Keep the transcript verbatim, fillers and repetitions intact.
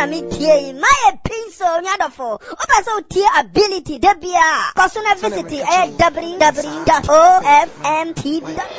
nyami tie my pinso nyadofo oba so tie ability de bia. Kosuna visit e w w w dot o f m t v dot